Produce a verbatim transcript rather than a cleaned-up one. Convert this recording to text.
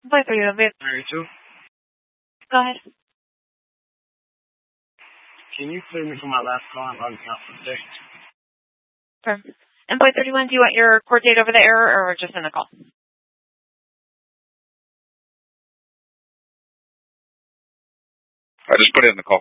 Employee thirty-one, thirty-two. go ahead. Can you clear me for my last call? I'm logging out for the day. Sure. Employee thirty-one, do you want your court date over the error or just in the call? I just put it in the call.